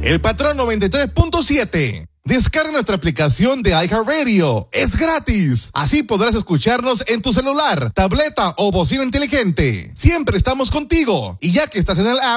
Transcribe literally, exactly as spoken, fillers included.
El Patrón noventa y tres punto siete. Descarga nuestra aplicación de iHeartRadio. Es gratis. Así podrás escucharnos en tu celular, tableta o bocina inteligente. Siempre estamos contigo. Y ya que estás en el app,